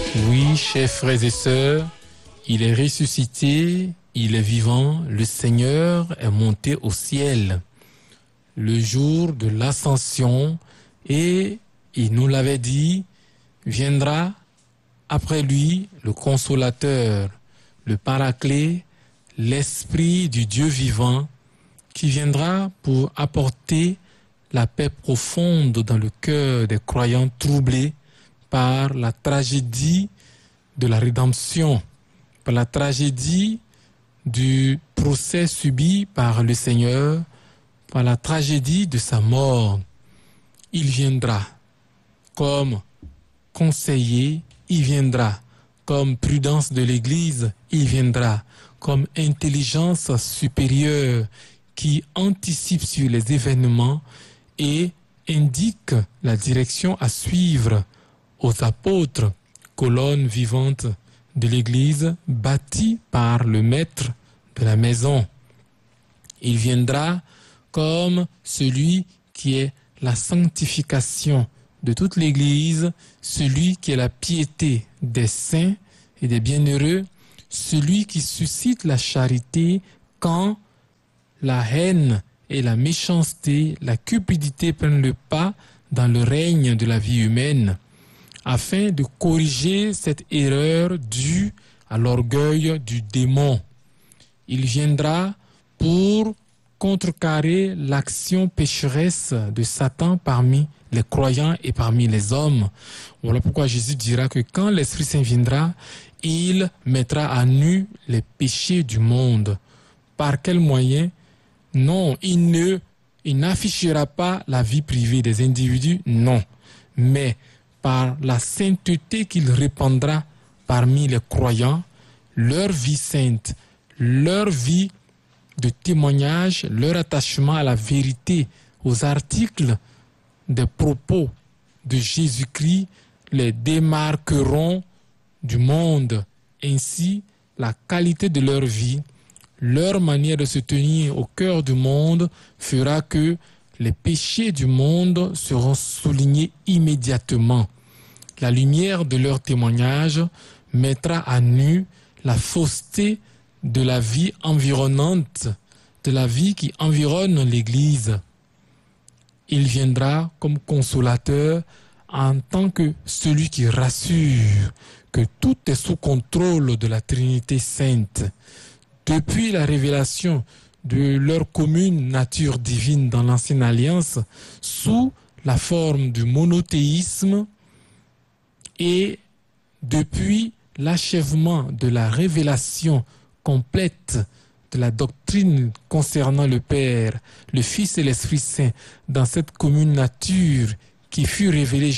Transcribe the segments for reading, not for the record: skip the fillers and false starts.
Oui, chers frères et sœurs, il est ressuscité, il est vivant, le Seigneur est monté au ciel. Le jour de l'ascension, et il nous l'avait dit, viendra après lui le consolateur, le paraclet, l'esprit du Dieu vivant, qui viendra pour apporter la paix profonde dans le cœur des croyants troublés par la tragédie de la rédemption, par la tragédie du procès subi par le Seigneur, par la tragédie de sa mort. Il viendra comme conseiller, il viendra comme prudence de l'Église, il viendra comme intelligence supérieure qui anticipe sur les événements et indique la direction à suivre aux apôtres, colonne vivante de l'Église bâtie par le maître de la maison. Il viendra comme celui qui est la sanctification de toute l'Église, celui qui est la piété des saints et des bienheureux, celui qui suscite la charité quand la haine et la méchanceté, la cupidité prennent le pas dans le règne de la vie humaine, afin de corriger cette erreur due à l'orgueil du démon. Il viendra pour contrecarrer l'action pécheresse de Satan parmi les croyants et parmi les hommes. Voilà pourquoi Jésus dira que quand l'Esprit Saint viendra, il mettra à nu les péchés du monde. Par quel moyen? Non, il n'affichera pas la vie privée des individus, non, mais par la sainteté qu'il répandra parmi les croyants, leur vie sainte, leur vie de témoignage, leur attachement à la vérité, aux articles des propos de Jésus-Christ les démarqueront du monde. Ainsi, la qualité de leur vie, leur manière de se tenir au cœur du monde fera que les péchés du monde seront soulignés immédiatement. La lumière de leur témoignage mettra à nu la fausseté de la vie environnante, de la vie qui environne l'Église. Il viendra comme consolateur en tant que celui qui rassure que tout est sous contrôle de la Trinité sainte. Depuis la révélation de leur commune nature divine dans l'Ancienne Alliance, sous la forme du monothéisme, et depuis l'achèvement de la révélation complète de la doctrine concernant le Père, le Fils et l'Esprit Saint dans cette commune nature qui fut révélée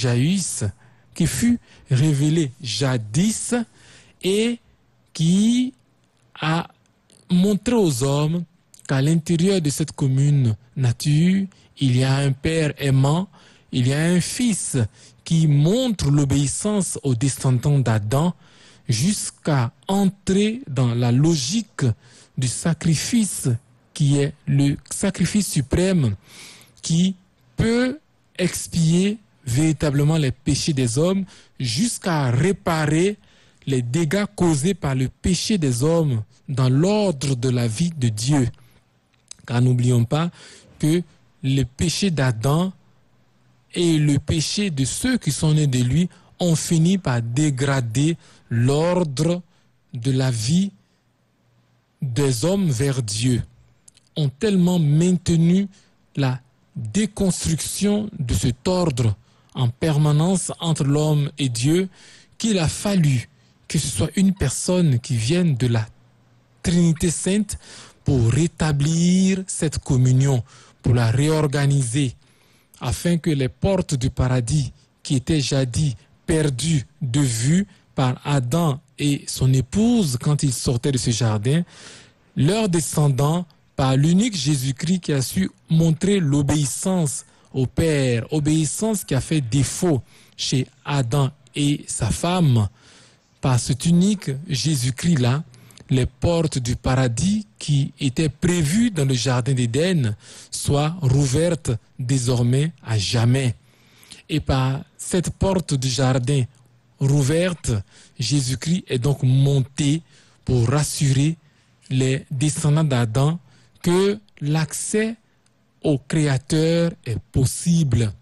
jadis et qui a montré aux hommes qu'à l'intérieur de cette commune nature, il y a un Père aimant, il y a un Fils qui montre l'obéissance aux descendants d'Adam jusqu'à entrer dans la logique du sacrifice qui est le sacrifice suprême qui peut expier véritablement les péchés des hommes jusqu'à réparer les dégâts causés par le péché des hommes dans l'ordre de la vie de Dieu. Car n'oublions pas que le péché d'Adam et le péché de ceux qui sont nés de lui ont fini par dégrader l'ordre de la vie des hommes vers Dieu, ont tellement maintenu la déconstruction de cet ordre en permanence entre l'homme et Dieu qu'il a fallu que ce soit une personne qui vienne de la Trinité sainte pour rétablir cette communion, pour la réorganiser, afin que les portes du paradis qui étaient jadis perdues de vue par Adam et son épouse quand ils sortaient de ce jardin, leurs descendants, par l'unique Jésus-Christ qui a su montrer l'obéissance au Père, obéissance qui a fait défaut chez Adam et sa femme, par cet unique Jésus-Christ-là, les portes du paradis qui étaient prévues dans le jardin d'Éden soient rouvertes désormais à jamais. Et par cette porte du jardin rouverte, Jésus-Christ est donc monté pour rassurer les descendants d'Adam que l'accès au Créateur est possible,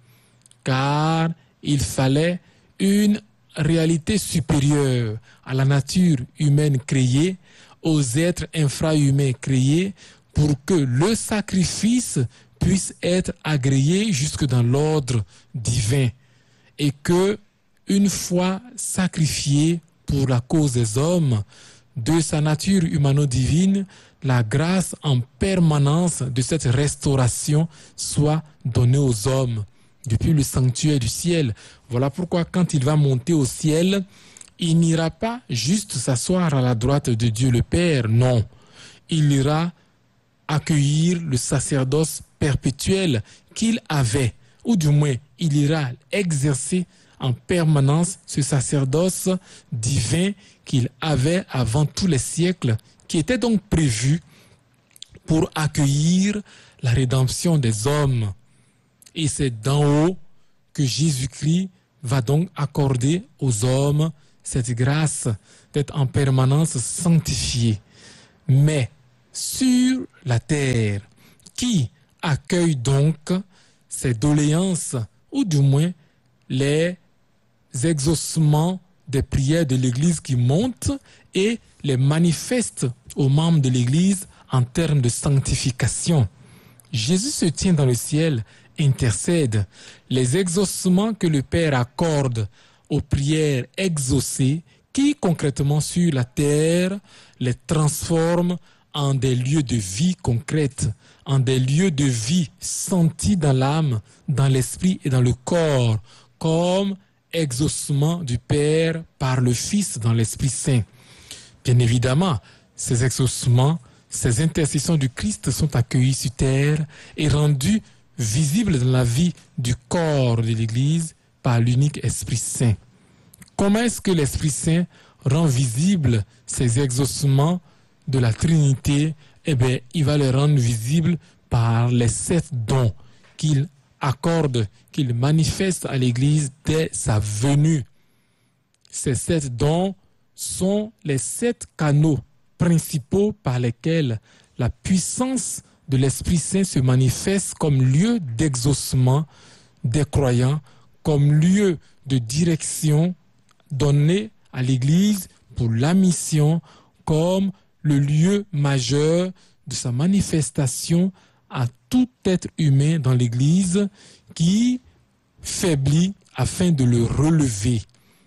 car il fallait une réalité supérieure à la nature humaine créée, aux êtres infrahumains créés, pour que le sacrifice puisse être agréé jusque dans l'ordre divin, et que, une fois sacrifié pour la cause des hommes, de sa nature humano-divine, la grâce en permanence de cette restauration soit donnée aux hommes depuis le sanctuaire du ciel. Voilà pourquoi quand il va monter au ciel, il n'ira pas juste s'asseoir à la droite de Dieu le Père, non. Il ira accueillir le sacerdoce perpétuel qu'il avait, ou du moins il ira exercer en permanence ce sacerdoce divin qu'il avait avant tous les siècles, qui était donc prévu pour accueillir la rédemption des hommes. Et c'est d'en haut que Jésus-Christ va donc accorder aux hommes cette grâce d'être en permanence sanctifiés. Mais sur la terre, qui accueille donc ces doléances, ou du moins les exaucements des prières de l'Église qui montent et les manifestent aux membres de l'Église en termes de sanctification. Jésus se tient dans le ciel, intercède. Les exaucements que le Père accorde aux prières exaucées, qui concrètement sur la terre les transforment en des lieux de vie concrète, en des lieux de vie sentis dans l'âme, dans l'esprit et dans le corps, comme exaucement du Père par le Fils dans l'Esprit Saint. Bien évidemment, ces exaucements, ces intercessions du Christ sont accueillies sur terre et rendues visibles dans la vie du corps de l'Église par l'unique Esprit Saint. Comment est-ce que l'Esprit Saint rend visibles ces exaucements de la Trinité? Eh bien, il va les rendre visibles par les 7 dons qu'il accorde, qu'il manifeste à l'Église dès sa venue. Ces 7 dons sont les 7 canaux principaux par lesquels la puissance de l'Esprit Saint se manifeste comme lieu d'exaucement des croyants, comme lieu de direction donné à l'Église pour la mission, comme le lieu majeur de sa manifestation à tout être humain dans l'Église qui faiblit afin de le relever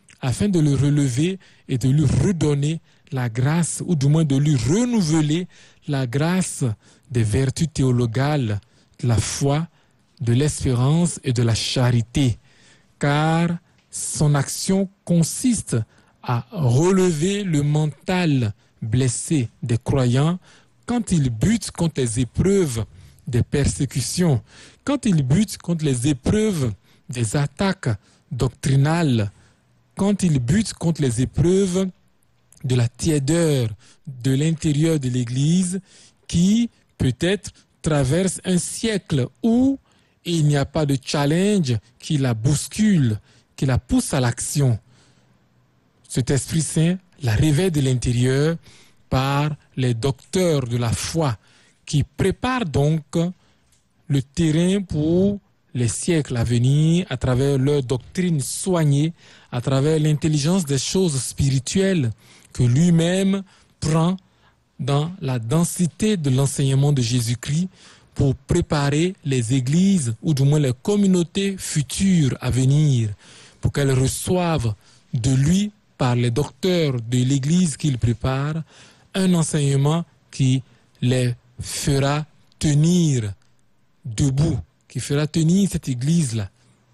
et de lui redonner la grâce, ou du moins de lui renouveler la grâce des vertus théologales, de la foi, de l'espérance et de la charité. Car son action consiste à relever le mental blessé des croyants quand ils butent contre les épreuves des persécutions, quand ils butent contre les épreuves des attaques doctrinales, quand ils butent contre les épreuves de la tiédeur de l'intérieur de l'Église qui peut-être traverse un siècle où il n'y a pas de challenge qui la bouscule, qui la pousse à l'action. Cet Esprit Saint la réveille de l'intérieur par les docteurs de la foi qui préparent donc le terrain pour les siècles à venir à travers leur doctrine soignée, à travers l'intelligence des choses spirituelles que lui-même prend dans la densité de l'enseignement de Jésus-Christ pour préparer les églises ou du moins les communautés futures à venir pour qu'elles reçoivent de lui par les docteurs de l'église qu'il prépare un enseignement qui les fera tenir debout, qui fera tenir cette église-là.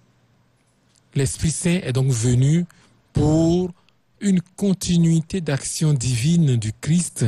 L'Esprit Saint est donc venu pour une continuité d'action divine du Christ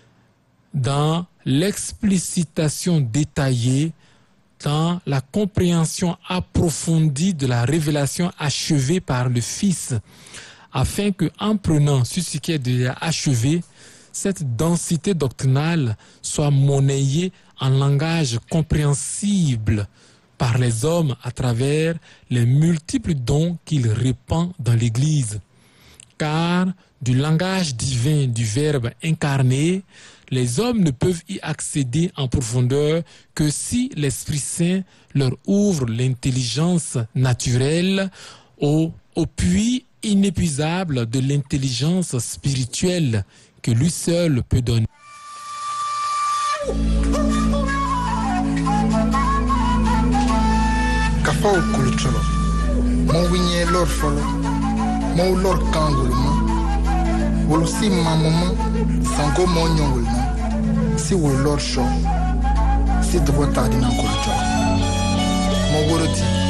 dans l'explicitation détaillée, dans la compréhension approfondie de la révélation achevée par le Fils, afin que, en prenant sur ce qui est déjà achevé, cette densité doctrinale soit monnayée en langage compréhensible par les hommes à travers les multiples dons qu'il répand dans l'Église. car du langage divin du Verbe incarné, les hommes ne peuvent y accéder en profondeur que si l'Esprit Saint leur ouvre l'intelligence naturelle au puits inépuisable de l'intelligence spirituelle que lui seul peut donner. Kafao kulcholo, mo winye lor folo, mo lor kanguluma, wolo si mamoma, sango mo nyongulna, si wolo lor sho, si dvota dinan kulcholo, mo wolo ti.